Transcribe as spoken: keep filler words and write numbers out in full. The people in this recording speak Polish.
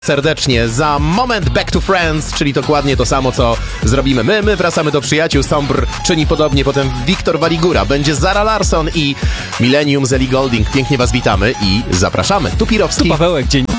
Serdecznie. Za moment Back to Friends, czyli dokładnie to samo, co zrobimy my. My wracamy do przyjaciół. Sombr czyni podobnie, potem Wiktor Waligura. Będzie Zara Larsson i Millennium z Ellie Goulding. Pięknie was witamy i zapraszamy. Tu Pirowski. Tu Pawełek, dzień